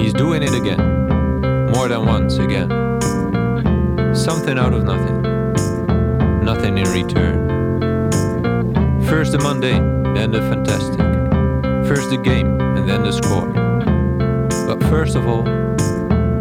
He's doing it again. More than once again. Something out of nothing. Nothing in return. First the mundane, then the fantastic. First the game, and then the score. But first of all,